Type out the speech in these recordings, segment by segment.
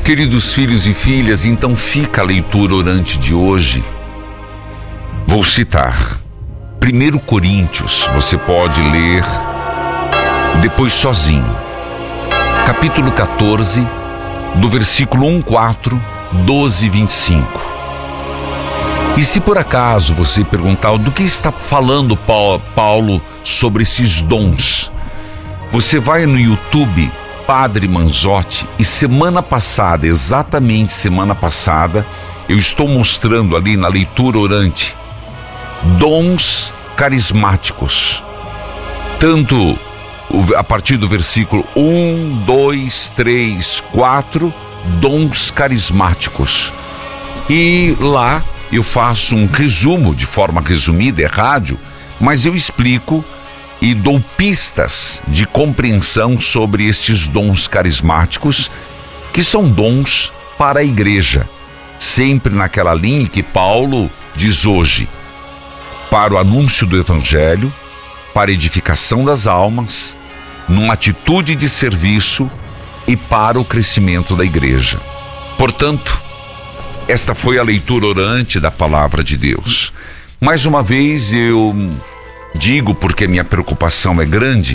Queridos filhos e filhas, então fica a leitura orante de hoje. Vou citar 1 Coríntios, você pode ler depois sozinho. Capítulo 14, do versículo 1, 4, 12 e 25. E se por acaso você perguntar do que está falando Paulo sobre esses dons, você vai no YouTube Padre Manzotti, e semana passada, exatamente semana passada, eu estou mostrando ali na leitura orante dons carismáticos, tanto a partir do versículo 1, 2, 3, 4, dons carismáticos. E lá eu faço um resumo, de forma resumida, é rádio, mas eu explico e dou pistas de compreensão sobre estes dons carismáticos, que são dons para a igreja, sempre naquela linha que Paulo diz hoje: para o anúncio do evangelho, para a edificação das almas, numa atitude de serviço e para o crescimento da igreja. Portanto, esta foi a leitura orante da palavra de Deus. Mais uma vez eu digo, porque minha preocupação é grande,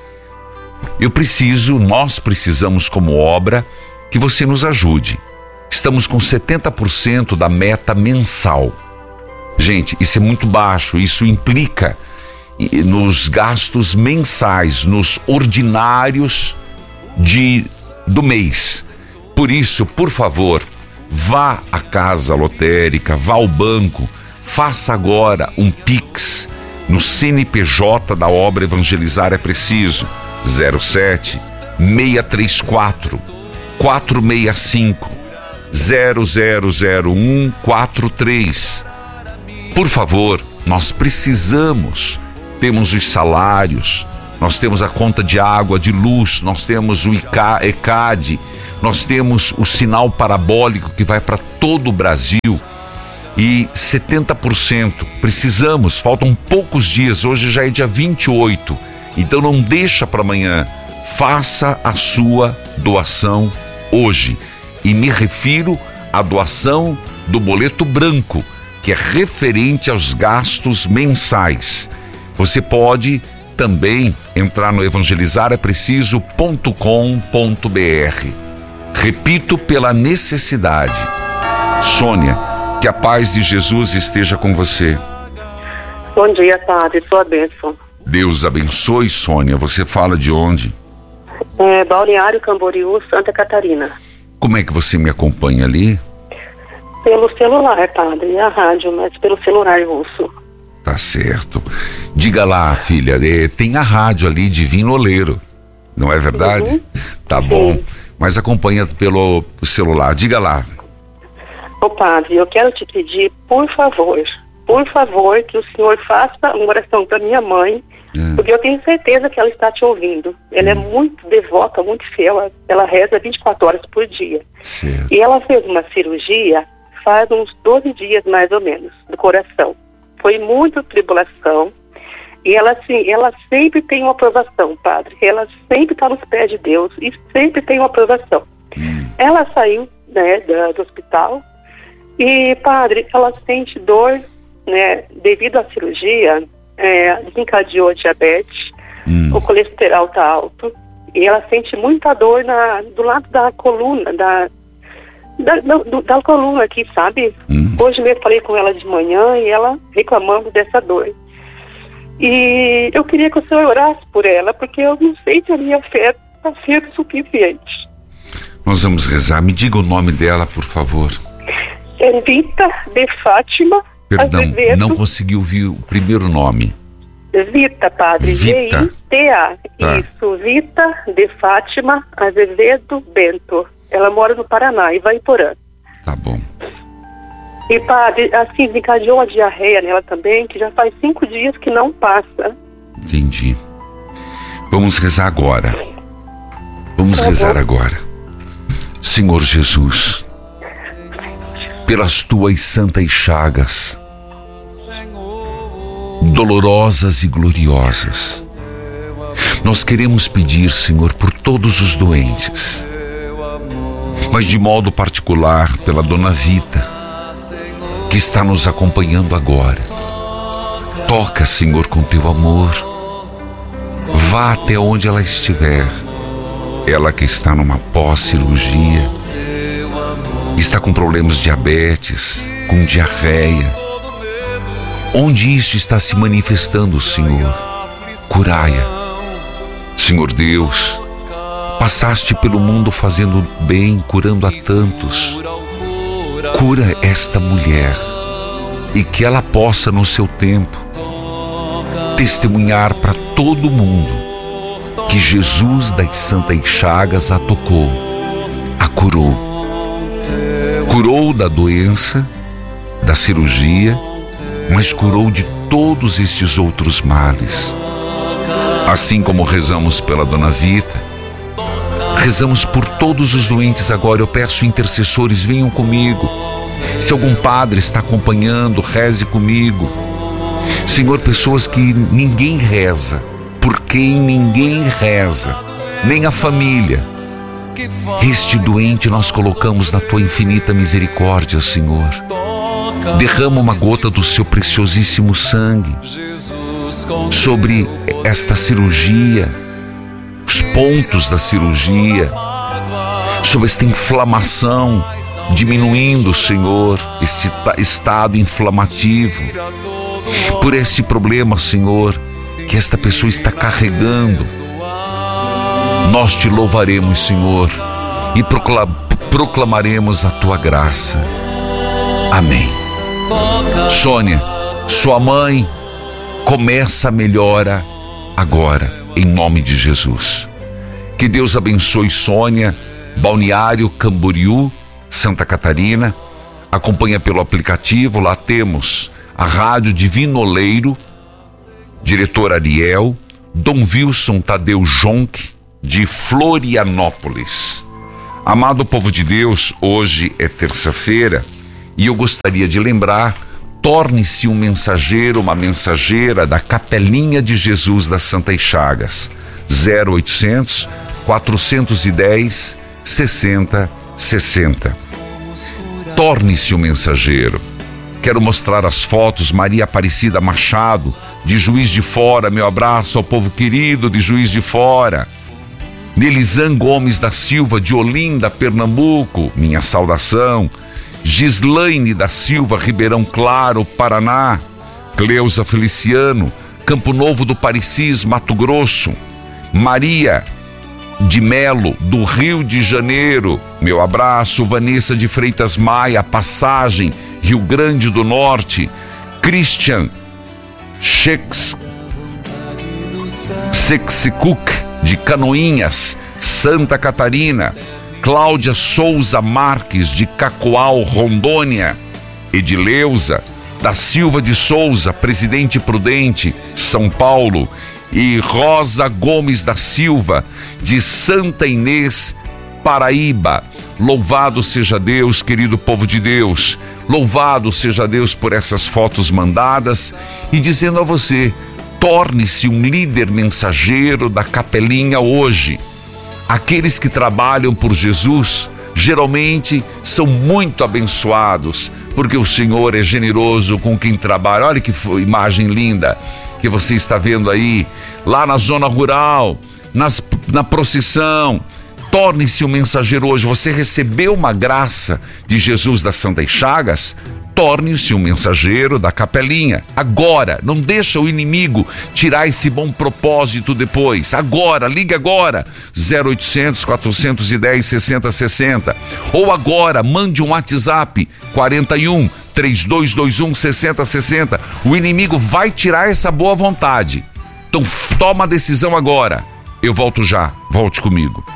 nós precisamos como obra que você nos ajude. Estamos com 70% da meta mensal. Gente, isso é muito baixo, isso implica nos gastos mensais, nos ordinários do mês. Por isso, por favor, vá à casa lotérica, vá ao banco, faça agora um Pix no CNPJ da obra Evangelizar é Preciso, 07 634 465 000143. Por favor, nós precisamos, temos os salários, nós temos a conta de água, de luz, nós temos o ECAD, nós temos o sinal parabólico que vai para todo o Brasil. E 70% precisamos, faltam poucos dias, hoje já é dia 28, então não deixa para amanhã, faça a sua doação hoje. E me refiro à doação do boleto branco, que é referente aos gastos mensais. Você pode também entrar no evangelizarepreciso.com.br. Repito, pela necessidade. Sônia, que a paz de Jesus esteja com você. Bom dia, Padre, sua bênção. Deus abençoe, Sônia. Você fala de onde? Balneário Camboriú, Santa Catarina. Como é que você me acompanha ali? Pelo celular, Padre, a rádio, mas pelo celular eu ouço. Tá certo. Diga lá, filha, tem a rádio ali, Divino Oleiro, não é verdade? Uhum. Tá bom, mas acompanha pelo celular. Diga lá. Ô Padre, eu quero te pedir, por favor, que o senhor faça uma oração para minha mãe, porque eu tenho certeza que ela está te ouvindo. Ela é muito devota, muito fiel, ela reza 24 horas por dia. Certo. E ela fez uma cirurgia faz uns 12 dias mais ou menos, do coração. Foi muita tribulação, e ela sempre tem uma aprovação, Padre. Ela sempre está nos pés de Deus e sempre tem uma aprovação. Ela saiu, do hospital, e, Padre, ela sente dor, devido à cirurgia, desencadeou diabetes, o colesterol está alto, e ela sente muita dor do lado da coluna, da coluna aqui, sabe? Hoje mesmo falei com ela de manhã e ela reclamando dessa dor. E eu queria que o senhor orasse por ela, porque eu não sei se a minha fé está sendo suficiente. Nós vamos rezar. Me diga o nome dela, por favor. É Vita de Fátima Azevedo. Não consegui ouvir o primeiro nome. Vita, Padre. Vita. V-I-T-A. Tá. Isso, Vita de Fátima Azevedo Bento. Ela mora no Paraná, Ivaiporã. Tá bom. E, Padre, assim, desencadeou a diarreia nela também, que já faz 5 dias que não passa. Entendi. Vamos rezar agora. Agora. Senhor Jesus, pelas tuas santas chagas, dolorosas e gloriosas, nós queremos pedir, Senhor, por todos os doentes mas de modo particular pela Dona Vita, que está nos acompanhando agora. Toca, Senhor, com teu amor. Vá até onde ela estiver. Ela que está numa pós-cirurgia, está com problemas de diabetes, com diarreia. Onde isso está se manifestando, Senhor? Curai-a. Senhor Deus, passaste pelo mundo fazendo bem, curando a tantos. Cura esta mulher e que ela possa, no seu tempo, testemunhar para todo mundo que Jesus das Santas Chagas a tocou, a curou. Curou da doença, da cirurgia, mas curou de todos estes outros males. Assim como rezamos pela Dona Vita, rezamos por todos os doentes agora. Eu peço intercessores, venham comigo. Se algum padre está acompanhando, reze comigo. Senhor, pessoas que ninguém reza, por quem ninguém reza, nem a família. Este doente nós colocamos na tua infinita misericórdia, Senhor. Derrama uma gota do seu preciosíssimo sangue sobre esta cirurgia, os pontos da cirurgia, sobre esta inflamação, diminuindo, Senhor, este estado inflamativo, por esse problema, Senhor, que esta pessoa está carregando. Nós te louvaremos, Senhor, e proclamaremos a tua graça. Amém. Sônia, sua mãe começa a melhora agora, em nome de Jesus. Que Deus abençoe Sônia, Balneário Camboriú, Santa Catarina. Acompanha pelo aplicativo, lá temos a Rádio Divino Oleiro, diretor Ariel, Dom Wilson Tadeu Jonque, de Florianópolis. Amado povo de Deus, hoje é terça-feira e eu gostaria de lembrar, torne-se um mensageiro, uma mensageira da Capelinha de Jesus das Santas Chagas, 0800 410 60 60. Torne-se um mensageiro. Quero mostrar as fotos. Maria Aparecida Machado, de Juiz de Fora, meu abraço ao povo querido de Juiz de Fora. Nelizan Gomes da Silva, de Olinda, Pernambuco, minha saudação. Gislaine da Silva, Ribeirão Claro, Paraná. Cleusa Feliciano, Campo Novo do Parecis, Mato Grosso. Maria de Melo, do Rio de Janeiro, meu abraço. Vanessa de Freitas Maia, Passagem, Rio Grande do Norte. Christian Sexicuk, de Canoinhas, Santa Catarina. Cláudia Souza Marques, de Cacoal, Rondônia. Edileuza da Silva de Souza, Presidente Prudente, São Paulo. E Rosa Gomes da Silva, de Santa Inês, Paraíba. Louvado seja Deus, querido povo de Deus. Louvado seja Deus por essas fotos mandadas e dizendo a você, torne-se um líder mensageiro da Capelinha hoje. Aqueles que trabalham por Jesus geralmente são muito abençoados, porque o Senhor é generoso com quem trabalha. Olha que imagem linda que você está vendo aí, lá na zona rural, na procissão. Torne-se um mensageiro hoje. Você recebeu uma graça de Jesus das Santas Chagas? Torne-se um mensageiro da Capelinha. Agora, não deixa o inimigo tirar esse bom propósito depois. Agora, ligue agora, 0800 410 60 60. Ou agora, mande um WhatsApp, 41 3221 60 60. O inimigo vai tirar essa boa vontade. Então, toma a decisão agora. Eu volto já. Volte comigo.